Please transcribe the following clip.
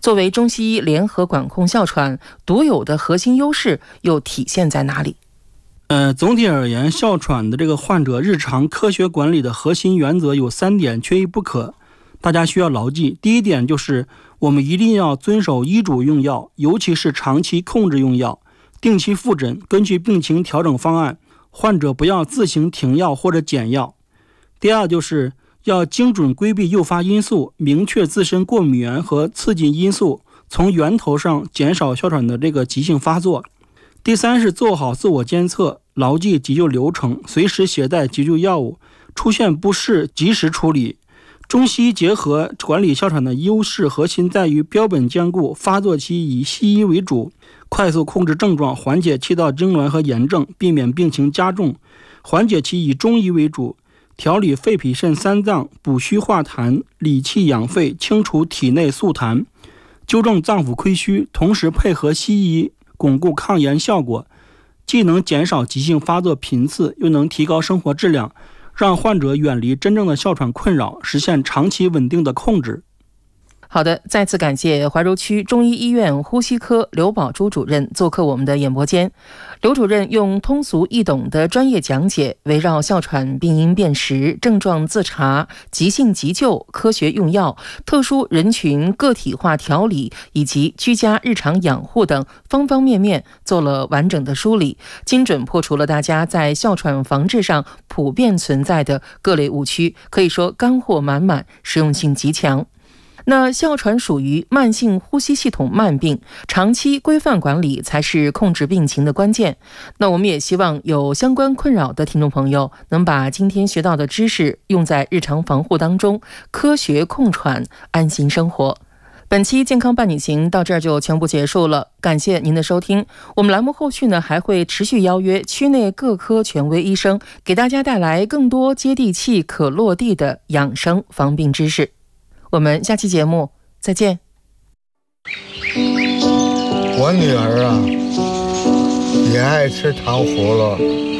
作为中西医联合管控哮喘，独有的核心优势又体现在哪里？ 总体而言，哮喘的这个患者日常科学管理的核心原则有3点，缺一不可，大家需要牢记。第一点就是我们一定要遵守医嘱用药，尤其是长期控制用药，定期复诊，根据病情调整方案，患者不要自行停药或者减药。第二就是要精准规避诱发因素，明确自身过敏源和刺激因素，从源头上减少哮喘的这个急性发作。第三是做好自我监测，牢记急救流程，随时携带急救药物，出现不适及时处理。中西医结合管理哮喘的优势核心在于标本兼顾，发作期以西医为主，快速控制症状，缓解气道痉挛和炎症，避免病情加重；缓解期以中医为主，调理肺脾肾3脏，补虚化痰，理气养肺，清除体内宿痰，纠正脏腑亏虚，同时配合西医巩固抗炎效果，既能减少急性发作频次，又能提高生活质量，让患者远离真正的哮喘困扰，实现长期稳定的控制。 好的，再次感谢怀柔区中医医院呼吸科刘宝珠主任做客我们的演播间。刘主任用通俗易懂的专业讲解，围绕哮喘病因辨识、症状自查、急性急救、科学用药、特殊人群个体化调理以及居家日常养护等方方面面做了完整的梳理，精准破除了大家在哮喘防治上普遍存在的各类误区，可以说干货满满，实用性极强。那哮喘属于慢性呼吸系统慢病，长期规范管理才是控制病情的关键。那我们也希望有相关困扰的听众朋友能把今天学到的知识用在日常防护当中，科学控喘，安心生活。本期健康伴你行到这儿就全部结束了，感谢您的收听。我们栏目后续呢还会持续邀约区内各科权威医生，给大家带来更多接地气可落地的养生防病知识。我们下期节目再见。 我女儿啊，也爱吃糖葫芦。